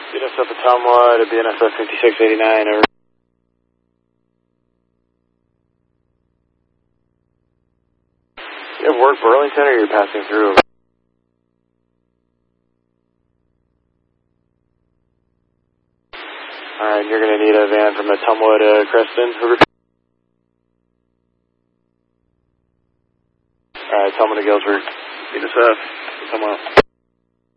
BNSF Atomwa to BNSF 5689, over. You have work Burlington or you're passing through? Alright, you're going to need a van from Atomwa to Creston, over. Alright, Atomwa to Galesburg, BNSF Atomwa.